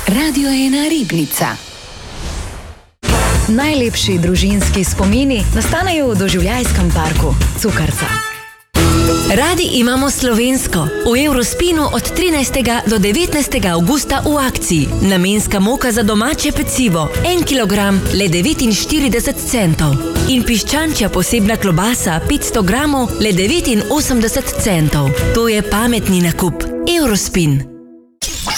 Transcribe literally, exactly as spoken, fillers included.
Radio ena Ribnica. Najlepši družinski spomini nastanejo v doživljajskem parku Cukrca. Radi imamo slovensko. V Eurospinu od trinajstega do devetnajstega avgusta v akciji. Namenska moka za domače pecivo. En kilogram, le devetinštirideset centov. In piščančja posebna klobasa, petsto gramov, le devetinosemdeset centov. To je pametni nakup. Eurospin.